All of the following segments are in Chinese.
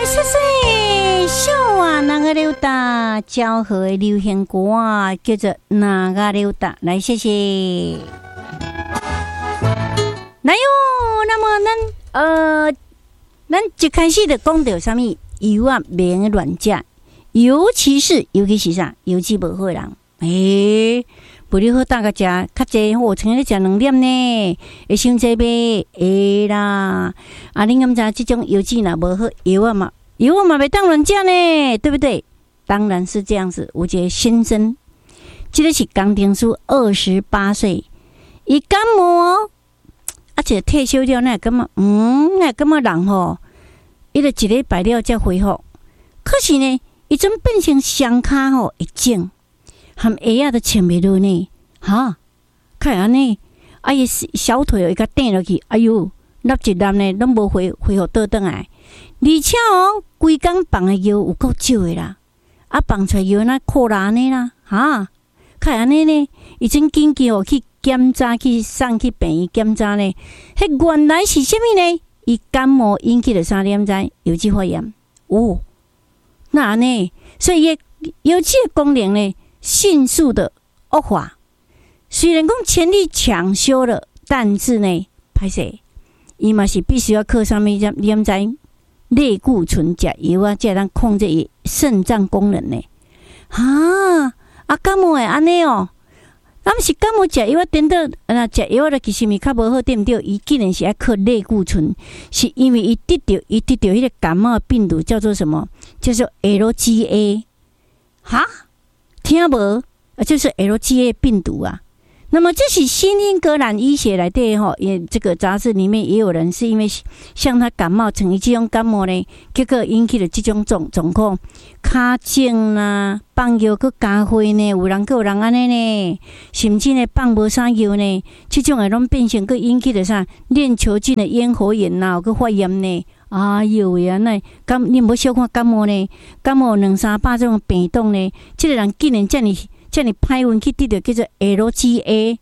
谢谢小娃那个溜达交合的流行歌啊，叫做那个溜达，来谢谢。来哟，那么咱一开始就讲到什么油啊，免乱食，尤其是啥，油脂无好的人，不哩好大家食较济，我曾经食2点呢，会伤济呗，会啦。啊，恁敢知这种油脂若无好，油啊嘛袂当乱食呢，对不对？当然是这样子。有一个先生，这个是工程师，28岁，伊感冒，啊，一个退休了，那感觉，那感觉人吼，伊就一礼拜了才恢复。可是呢，伊总变成双骹吼会肿。含鞋啊都穿袂落呢，哈，看安尼，啊伊小腿又甲顶落去，哎哟，立一立呢，拢无恢复倒转来，而且规工放的药有够少的啦，啊放出来药那扩拉呢啦，哈，看安尼呢，伊真紧急去检查，去送去病院检查呢，迄原来是啥物呢？伊感冒引起的3点知油脂发炎，那安尼，所以油脂的功能呢？迅速的恶化，虽然讲全力抢修了，但是呢，歹势，伊嘛是必须要靠上面点在类固醇食油啊，才能控制伊肾脏功能呢。感冒会安尼哦，咱们是感冒食油啊，等到食油啊，其实咪较无好，对毋对？伊竟然是爱靠类固醇，是因为伊得到迄个感冒病毒叫做什么？叫做 LGA， 哈？听无，就是 LGA 病毒啊。那么这是新英格兰医学来的吼，也这个杂志里面也有人是因为像他感冒，成为这种感冒呢，结果引起了这种状况，骹肿啦，放药佮加火呢，有人安尼呢，甚至呢放无啥药呢，这种诶拢变成佮引起了啥链球菌的咽喉炎啦，佮发炎呢。哎呦喂啊！那你无小看感冒呢？感冒200-300这种病毒呢，这个人竟然这么歹运气得到叫做 LGA，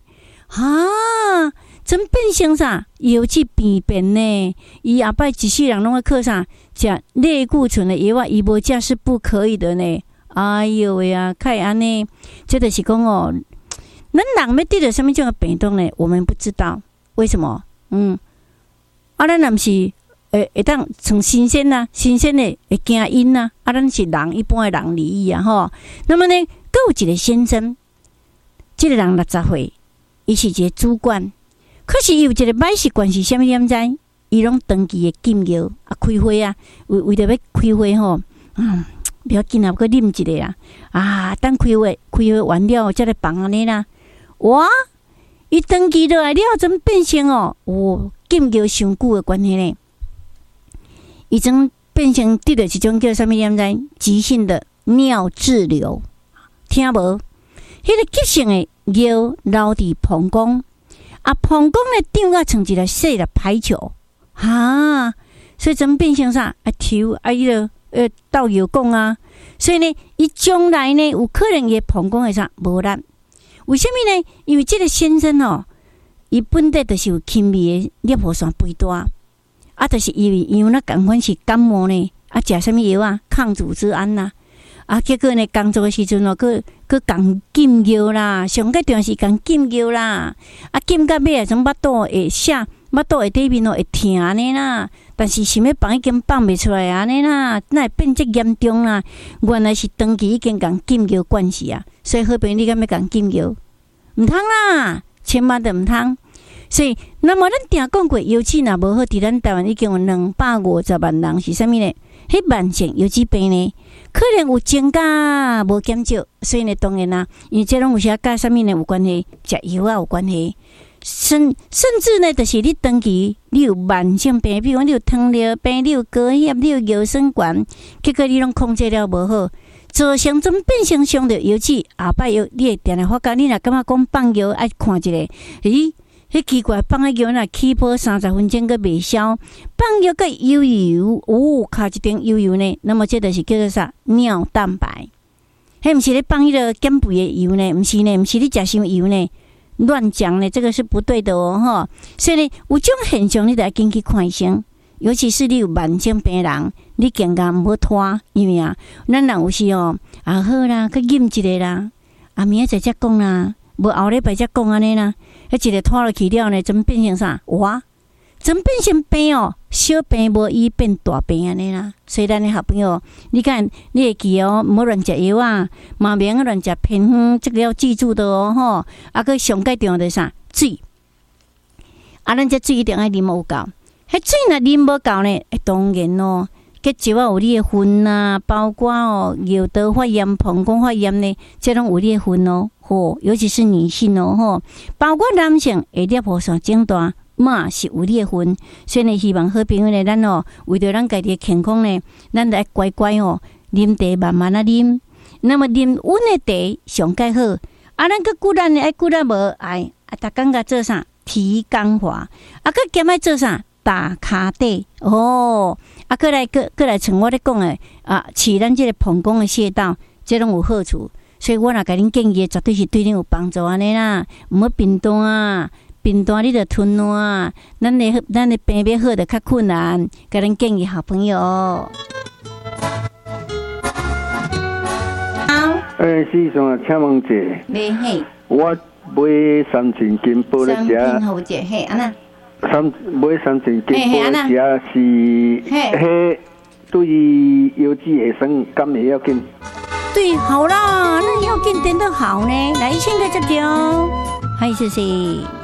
真变成啥？油脂变呢？伊后摆一世人拢要靠啥？食类固醇的药啊，伊无食是不可以的呢。哎呦喂啊！看安尼，这就是讲哦，咱人要得到什么种病毒呢？我们不知道为什么。咱若是。会当从新鲜的会惊因啊，咱是人一般的人而已啊吼。那么呢，还有一个先生，这个人60岁，伊是一个主管，可是伊有一个歹习惯是啥物点知？伊拢长期的禁药啊，开会啊，为着要开会吼，不要紧啊，搁啉一个啊，等开会完了才来放安尼啦。哇，伊长期落来了，怎变成禁药伤久的关系呢？已经变成得了一种叫什么样子？急性的尿滞留，听无？迄个急性的尿流伫膀胱，膀胱咧长啊像一个细的排球，所以怎变成啥？倒药讲啊，所以呢，伊将来呢有可能伊膀胱会啥无力？为什么呢？因为这个先生伊本地就是有轻微的尿泡腺肥大。就是因为那共款是感冒呢，食什么药啊？抗组织胺啦，结果呢，工作的时阵佮共禁药啦，上个段时间禁药啦，禁到尾从巴肚会下底面会疼安尼啦，但是想要放已经放袂出来安尼啦，那会变这严重啦？原来是长期已经共禁药关系啊，所以好朋友你敢要共禁药？唔通啦，千万都唔通。所以，那么咱定讲过，油脂若无好，伫咱台湾已经有250万人是啥物呢？迄慢性油脂病呢，可能有增加无减少。所以呢，当然啦，因为这拢有些甲啥物呢有关系，食油啊有关系。甚至呢，就是你长期你有慢性病，比如你有糖尿病，你有高血压，你有腰酸管，结果你拢控制了无好，造成怎变成伤着油脂。后摆药你会定来发觉，你若感觉讲放药爱看一下，迄奇怪，放个药起泡30分钟个未消，放药个油，卡一点油呢，那么这就是叫做啥？尿蛋白。迄毋是咧放迄个减肥的油呢？毋是呢，毋是你食伤油呢？乱讲呢，这个是不对的哦，哈。所以呢，有种现象你得要紧去看医生， 尤其是你有慢性病人，你健康唔好拖，因为咱人有时好啦，去饮一个啦，明仔载才讲啦，无后礼拜才讲安尼啦，一个拖落去了呢，怎变成啥？哇！怎变成病小病无医变大病安尼啦。所以咱的好朋友，你看你会记唔好乱食药嘛免乱食偏方，这个要记住的吼。个上介重要的啥？水。咱这水一定爱啉有够。迄水若啉无够呢？当然结石有你的分包括尿道发炎、膀胱发炎呢，这拢有你的分尤其是女性包括男性会尿布上肿大。嘛是有你的份，所以呢，希望好朋友呢，咱为着咱家己的健康呢，咱来乖乖啉茶慢慢啉。那么啉温的茶上介好，咱个骨力呢，骨力无逐工甲做啥提肛滑，个兼爱做啥打骹底过来像我咧讲的饲咱这个膀胱的穴道，这拢有好处。所以我若甲恁建议，绝对是对恁有帮助安尼啦，毋好贫惰贫惰你着吞咱的病要好着较困难，甲咱建议好朋友。好， 师兄，请问者，我买三千斤宝咧食， 好者嘿，安那买三千斤宝咧食是迄对腰子会酸，敢会要紧？ 对，好啦，那要紧点都好呢。来，先个接掉，嗨，谢谢。